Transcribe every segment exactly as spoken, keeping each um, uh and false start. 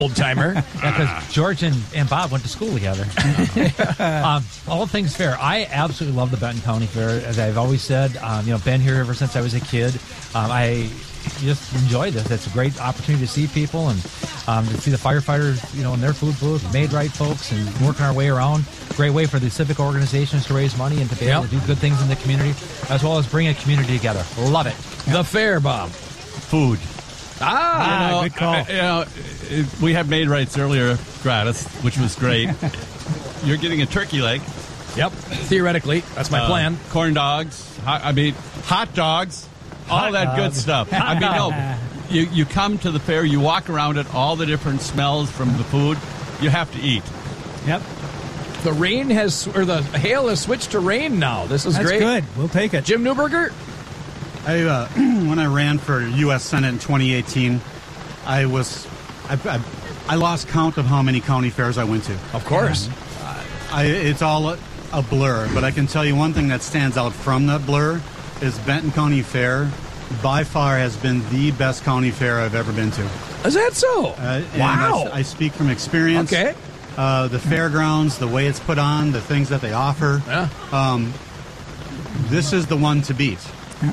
Old timer. Yeah, because George and, and Bob went to school together. um, all things fair. I absolutely love the Benton County Fair. As I've always said, um, you know, been here ever since I was a kid. Um, I just enjoy this. It's a great opportunity to see people and um, to see the firefighters, you know, in their food booth, Made Right folks, and working our way around. Great way for the civic organizations to raise money and to be able Yep. to do good things in the community, as well as bring a community together. Love it. The fair, Bob. Food. Ah, You know, good call. uh, you know, it- we had Made Rights earlier gratis, which was great. You're getting a turkey leg. Yep. Theoretically, that's my uh, plan. Corn dogs. Hot, I mean, hot dogs. All Hot that good dogs. stuff. I mean, no. You, you come to the fair, you walk around it, all the different smells from the food. You have to eat. Yep. The rain has, or the hail has switched to rain now. This is That's great. good. We'll take it. Jim Newberger? I, uh, when I ran for U S Senate in twenty eighteen, I was, I, I, I lost count of how many county fairs I went to. Of course. I, it's all a, a blur, but I can tell you one thing that stands out from that blur is Benton County Fair. By far has been the best county fair I've ever been to. Is that so? Uh, and wow. I, I speak from experience. Okay. Uh, the fairgrounds, the way it's put on, the things that they offer. Yeah. Um, this is the one to beat.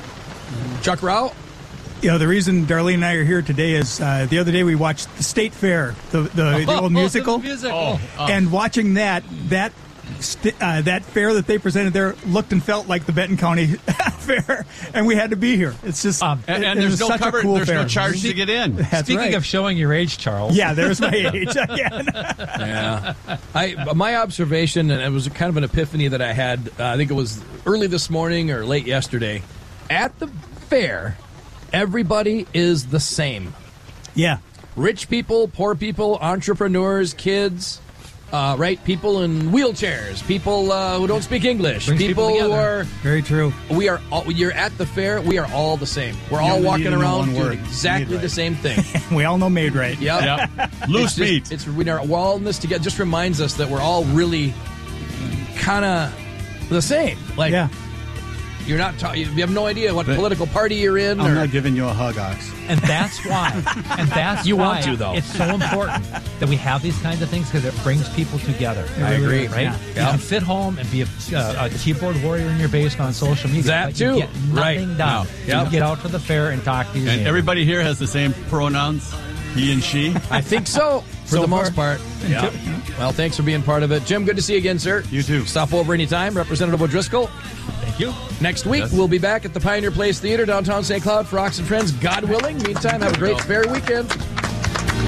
Chuck Rao? You know, the reason Darlene and I are here today is uh, the other day we watched the State Fair, the the, the old musical, The musical. Oh. and watching that that st- uh, that fair that they presented there looked and felt like the Benton County Fair, and we had to be here. It's just Um, And, it- and it there's was no such cover, a cool there's fair. no charge to get in. That's Speaking right. of showing your age, Charles. Yeah, there's my age again. Yeah. I my observation, and it was kind of an epiphany that I had, uh, I think it was early this morning or late yesterday. At the fair, everybody is the same. Yeah. Rich people, poor people, entrepreneurs, kids, uh, right? People in wheelchairs, people uh, who don't speak English, Brings people, people who together. are. Very true. We are. All, you're at the fair. We are all the same. We're You all only walking need to know around one doing word. exactly Made the right. same thing. We all know Made Right. Yep. Yep. Loose It's just- meat. It's we are we're all in this together. Just reminds us that we're all really kind of the same. Like Yeah. you're not. Ta- you have no idea what political party you're in. I'm or, not giving you a hug, Ox. And that's why. And that's You why want to, though. It's so important that we have these kinds of things because it brings people together. I agree. Right? Yeah. You Yeah. can sit home and be a, uh, a keyboard warrior in your basement on social media. That but too. You get nothing Right. done. Yep. You get out to the fair and talk to your And neighbors. everybody here has the same pronouns, he and she. I think so for So the most far. part. Yeah. Well, thanks for being part of it, Jim. Good to see you again, sir. You too. Stop over anytime, Representative O'Driscoll. Thank you. Next week, Yes. we'll be back at the Pioneer Place Theater, downtown Saint Cloud, for Ox and Friends, God willing. Meantime, have a great fair weekend.